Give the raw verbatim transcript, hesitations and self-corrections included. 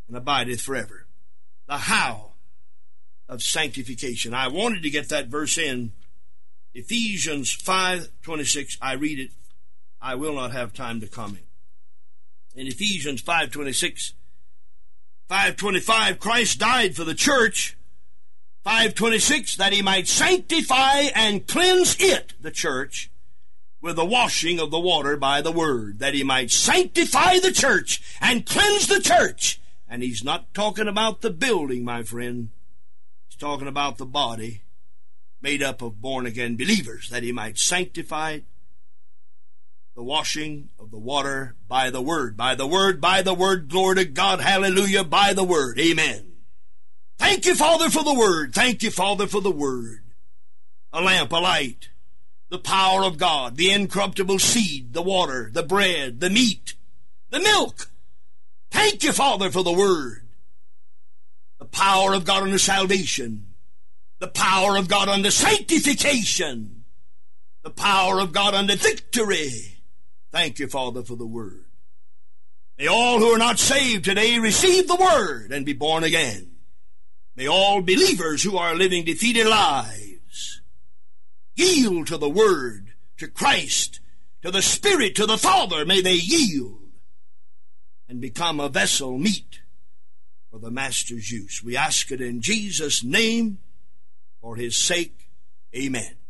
and abideth forever. The how of sanctification. I wanted to get that verse in. Ephesians five twenty-six. I read it. I will not have time to comment. In Ephesians five twenty-six, five twenty-five, Christ died for the church. five twenty-six, that he might sanctify and cleanse it, the church, with the washing of the water by the word, that he might sanctify the church and cleanse the church. And he's not talking about the building, my friend. He's talking about the body made up of born-again believers, that he might sanctify the washing of the water by the word. By the word, by the word, glory to God, hallelujah, by the word, amen. Thank you, Father, for the word. Thank you, Father, for the word. A lamp, a light, the power of God, the incorruptible seed, the water, the bread, the meat, the milk. Thank you, Father, for the word. The power of God unto salvation, the power of God unto sanctification, the power of God unto victory. Thank you, Father, for the word. May all who are not saved today receive the word and be born again. May all believers who are living defeated lives yield to the word, to Christ, to the Spirit, to the Father. May they yield and become a vessel meet for the Master's use. We ask it in Jesus' name, for his sake. Amen.